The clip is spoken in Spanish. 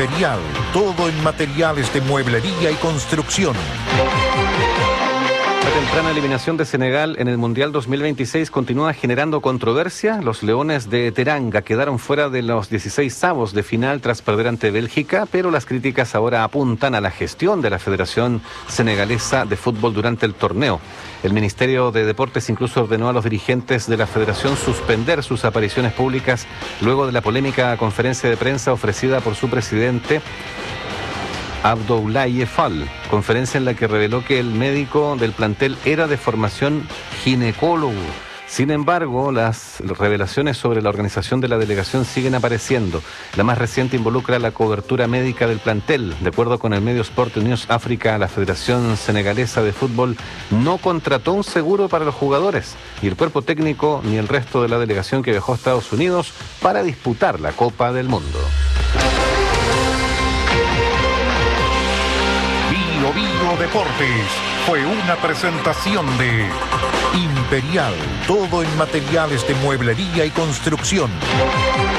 Imperial, todo en materiales de mueblería y construcción. La temprana eliminación de Senegal en el Mundial 2026 continúa generando controversia. Los Leones de Teranga quedaron fuera de los 16avos de final tras perder ante Bélgica, pero las críticas ahora apuntan a la gestión de la Federación Senegalesa de Fútbol durante el torneo. El Ministerio de Deportes incluso ordenó a los dirigentes de la federación suspender sus apariciones públicas luego de la polémica conferencia de prensa ofrecida por su presidente Abdoulaye Fall, conferencia en la que reveló que el médico del plantel era de formación ginecólogo. Sin embargo, las revelaciones sobre la organización de la delegación siguen apareciendo. La más reciente involucra la cobertura médica del plantel. De acuerdo con el medio Sport News África, la Federación Senegalesa de Fútbol no contrató un seguro para los jugadores y el cuerpo técnico ni el resto de la delegación que viajó a Estados Unidos para disputar la Copa del Mundo. Bio Deportes fue una presentación de Imperial, todo en materiales de mueblería y construcción.